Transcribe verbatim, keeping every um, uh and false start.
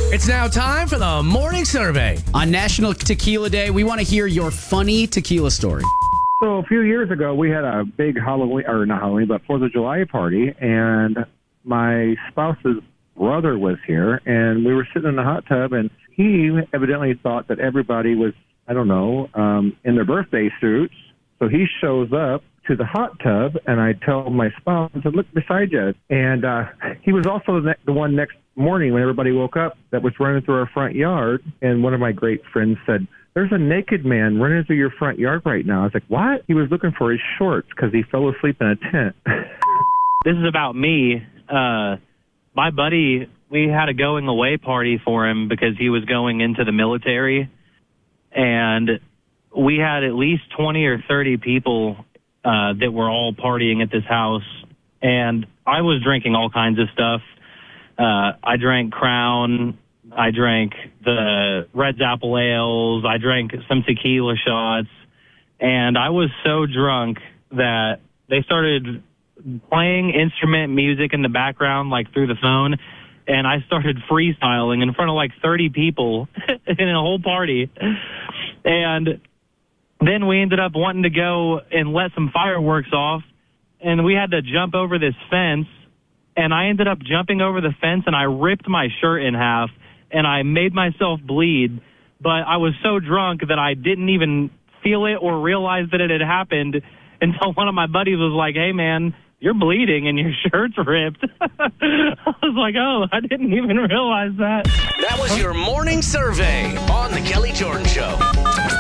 It's now time for the morning survey. On National Tequila Day, we want to hear your funny tequila story. So a few years ago, we had a big Halloween, or not Halloween, but Fourth of July party, and my spouse's brother was here, and we were sitting in the hot tub, and he evidently thought that everybody was, I don't know, um, in their birthday suits. So he shows up to the hot tub, and I tell my spouse, I said, look beside you. And uh, he was also the, ne- the one next morning when everybody woke up that was running through our front yard, and one of my great friends said, there's a naked man running through your front yard right now. I was like, what? He was looking for his shorts because he fell asleep in a tent. This is about me. Uh, my buddy, we had a going away party for him because he was going into the military, and we had at least twenty or thirty people uh, that were all partying at this house, and I was drinking all kinds of stuff. Uh, I drank Crown. I drank the Red's Apple Ales. I drank some tequila shots, and I was so drunk that they started playing instrument music in the background, like through the phone, and I started freestyling in front of like thirty people in a whole party. And then we ended up wanting to go and let some fireworks off, and we had to jump over this fence, and I ended up jumping over the fence, and I ripped my shirt in half, and I made myself bleed, but I was so drunk that I didn't even feel it or realize that it had happened until one of my buddies was like, hey, man, you're bleeding and your shirt's ripped. I was like, oh, I didn't even realize that. That was your morning survey on The Kelly Jordan Show.